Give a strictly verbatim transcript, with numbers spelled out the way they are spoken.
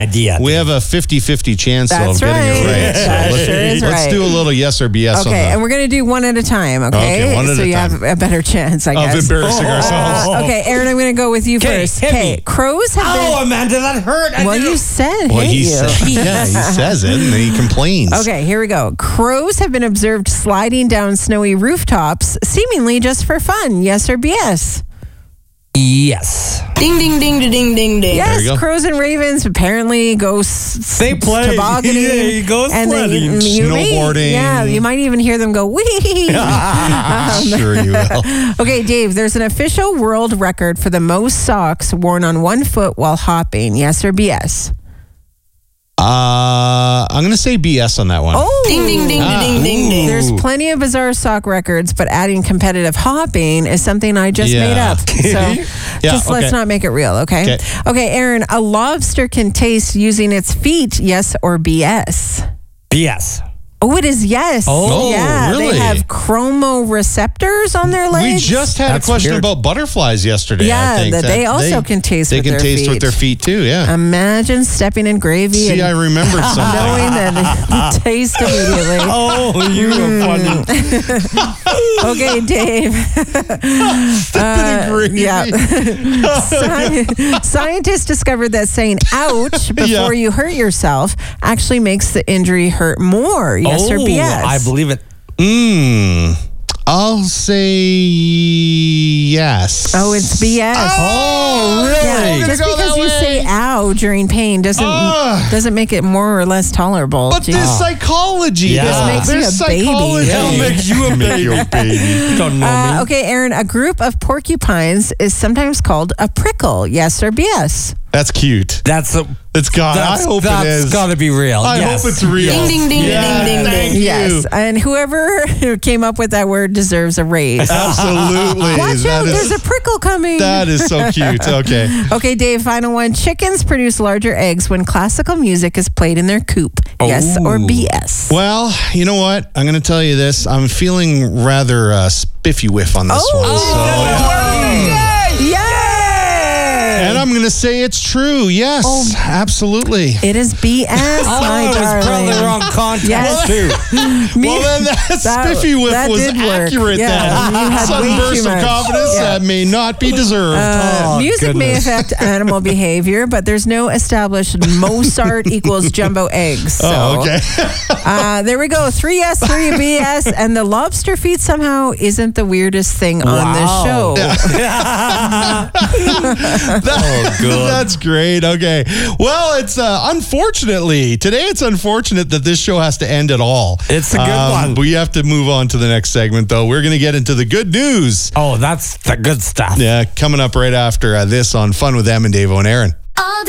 idea. We have a fifty-fifty chance That's of getting it right. right. So That let's, sure is let's right. do a little yes or B S on Okay, that. and we're going to do one at a time, okay? Okay, one at so a you time. have a better chance, I guess. Of embarrassing ourselves. Uh, okay, Aaron, I'm going to go with you 'Kay, first. hit me. Okay, crows have been... Oh, Amanda, that hurt. I well, didn't- you said Well, hit he you. said, yeah, he says it, and then he complains. Okay, here we go. Crows have been observed sliding down snowy rooftops, seemingly just for fun. Yes or B S? Yes. Ding, ding, ding, ding, ding, ding, ding. Yes, you go. crows and ravens apparently go s- They play. tobogganing. Yeah, you go and then sledding. you may- Snowboarding. yeah, you might even hear them go wee. I'm sure you will. Okay, Dave, there's an official world record for the most socks worn on one foot while hopping. Yes or B S? Uh, I'm going to say B S on that one. Oh, Ding, ding, ding, Ah. ding, ding, ding. there's plenty of bizarre sock records, but adding competitive hopping is something I just Yeah. made up. So just okay. let's not make it real, okay? Okay. Okay, Aaron, a lobster can taste using its feet. Yes or B S? Yes. Oh, it is yes. Oh, yeah. really? They have chromoreceptors on their legs. We just had That's a question weird. about butterflies yesterday. Yeah, I think that they also can taste They with can their taste with feet. their feet too. Yeah. Imagine stepping in gravy See, and I remembered something. knowing that it tastes immediately. Oh, you are funny. Okay, Dave. Uh, yeah. Sci- Scientists discovered that saying ouch before Yeah. you hurt yourself actually makes the injury hurt more. Yes or oh, B S? I believe it. Mm, I'll say yes. Oh, it's B S. Oh, really? Yeah, We're gonna just go because that you way. say ow during pain doesn't Ah. doesn't make it more or less tolerable. But Jeez. there's psychology. Yeah. This makes you there's a baby. psychology. It'll make you a Make you a baby. You don't know Uh, me. okay, Aaron, a group of porcupines is sometimes called a prickle. Yes or B S? That's cute. That's a, It's got. that's, I hope that's it is. gotta be real. I yes. hope it's real. Ding, ding, ding, Yeah, ding, ding, thank ding. you. Yes. And whoever came up with that word deserves a raise. Absolutely. Watch That out, is- there's a prickle coming. That is so cute. Okay. Okay, Dave, final one. Chickens produce larger eggs when classical music is played in their coop. Yes or Ooh. B S? Well, you know what? I'm going to tell you this. I'm feeling rather uh, spiffy whiff on this Oh. one. So, Yay! and I'm going to say it's true. Yes, Oh. absolutely. It is B S, Oh, my it was darling. probably the wrong context Yes. too. Me- Well, then that, that- spiffy whiff that was did work. accurate Yeah, you then. had Sudden way burst too of much. confidence Yeah. that may not be deserved. Uh, Oh, music may goodness. affect animal behavior, but there's no established Mozart equals jumbo eggs. So, oh, okay. uh, there we go. Three yes, three B S, and the lobster feet somehow isn't the weirdest thing on Wow. this show. Oh, good. That's great. Okay. Well, it's uh, unfortunately, today it's unfortunate that this show has to end at all. It's a good Um, one. We have to move on to the next segment, though. We're going to get into the good news. Oh, that's the good stuff. Yeah, coming up right after uh, this on Fun with Em and Dave and Aaron. All